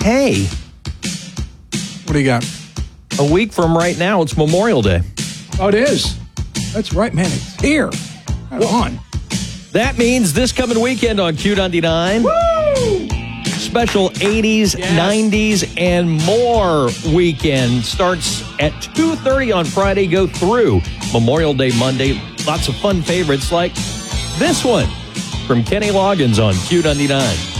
Hey, What do you got? a week from right now, it's Memorial Day. Oh, it is. That's right, man. It's here. Right on. That means this coming weekend on Q99, special 80s, 90s, and more weekend starts at 2:30 on Friday, go through Memorial Day Monday. Lots of fun favorites like this one from Kenny Loggins on Q99.